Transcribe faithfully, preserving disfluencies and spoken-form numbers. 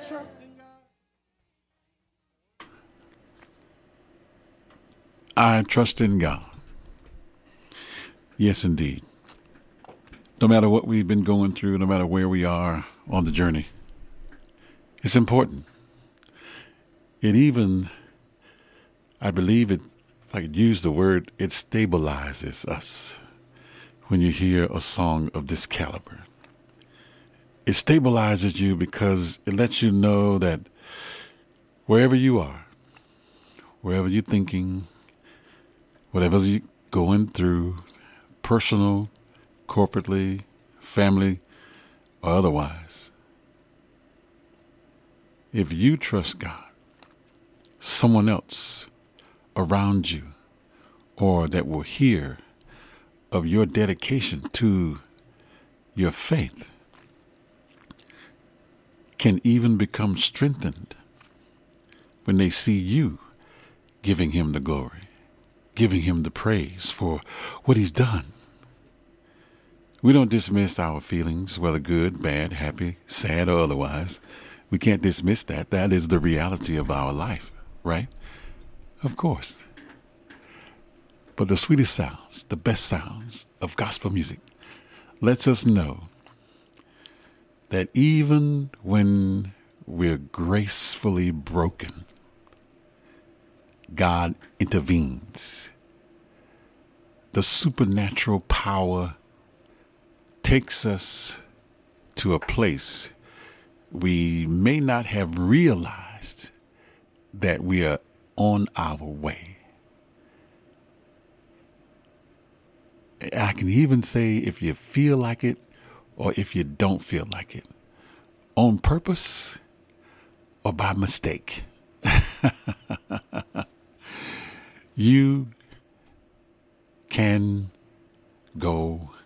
I trust in God. Yes, indeed. No matter what we've been going through, no matter where we are on the journey, it's important. It even, I believe it, if I could use the word, it stabilizes us when you hear a song of this caliber. It stabilizes you because it lets you know that wherever you are, wherever you're thinking, whatever you're going through, personal, corporately, family, or otherwise, if you trust God, someone else around you or that will hear of your dedication to your faith can even become strengthened when they see you giving him the glory, giving him the praise for what he's done. We don't dismiss our feelings, whether good, bad, happy, sad, or otherwise. We can't dismiss that. That is the reality of our life, right? Of course. But the sweetest sounds, the best sounds of gospel music lets us know that even when we're gracefully broken, God intervenes. The supernatural power takes us to a place we may not have realized that we are on our way. I can even say if you feel like it or if you don't feel like it, on purpose or by mistake, you can go